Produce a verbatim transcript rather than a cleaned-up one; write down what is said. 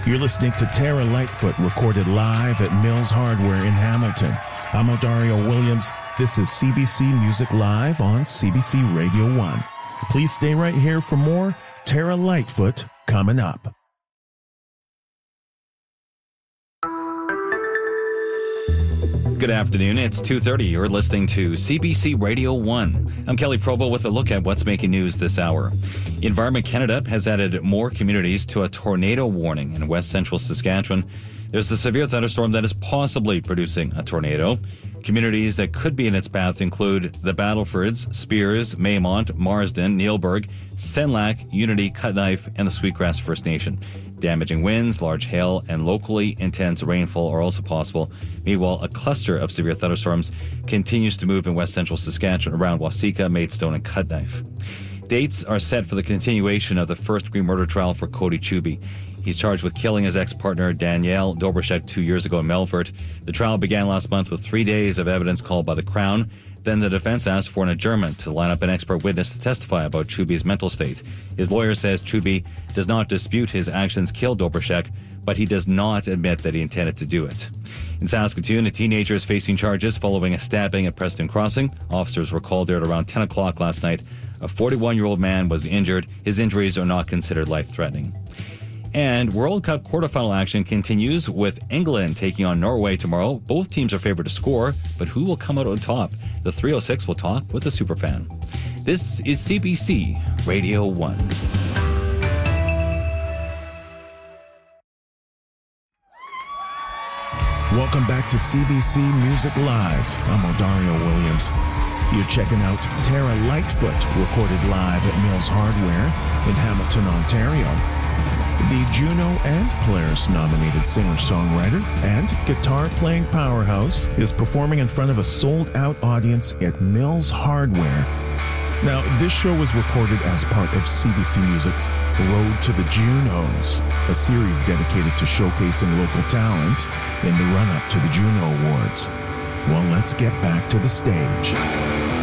You're listening to Tara Lightfoot, recorded live at Mills Hardware in Hamilton. I'm Odario Williams. This is C B C Music Live on C B C Radio one. Please stay right here for more Tara Lightfoot coming up. Good afternoon. It's two thirty. You're listening to C B C Radio one. I'm Kelly Provo with a look at what's making news this hour. Environment Canada has added more communities to a tornado warning in west central Saskatchewan. There's a severe thunderstorm that is possibly producing a tornado. Communities that could be in its path include the Battlefords, Spears, Maymont, Marsden, Neilburg, Senlac, Unity, Cutknife, and the Sweetgrass First Nation. Damaging winds, large hail, and locally intense rainfall are also possible. Meanwhile, a cluster of severe thunderstorms continues to move in west central Saskatchewan around Waseca, Maidstone, and Cutknife. Dates are set for the continuation of the first-degree murder trial for Cody Chubey. He's charged with killing his ex-partner Danielle Dobrashek two years ago in Melfort. The trial began last month with three days of evidence called by the Crown. Then the defense asked for an adjournment to line up an expert witness to testify about Chubey's mental state. His lawyer says Chubey does not dispute his actions killed Dobrashek, but he does not admit that he intended to do it. In Saskatoon, a teenager is facing charges following a stabbing at Preston Crossing. Officers were called there at around ten o'clock last night. A forty-one-year-old man was injured. His injuries are not considered life-threatening. And World Cup quarterfinal action continues with England taking on Norway tomorrow. Both teams are favored to score, but who will come out on top? The three oh six will talk with a superfan. This is C B C Radio one. Welcome back to C B C Music Live. I'm Odario Williams. You're checking out Tara Lightfoot, recorded live at Mills Hardware in Hamilton, Ontario. The Juno and Polaris-nominated singer-songwriter and guitar-playing powerhouse is performing in front of a sold-out audience at Mills Hardware. Now, this show was recorded as part of C B C Music's Road to the Junos, a series dedicated to showcasing local talent in the run-up to the Juno Awards. Well, let's get back to the stage.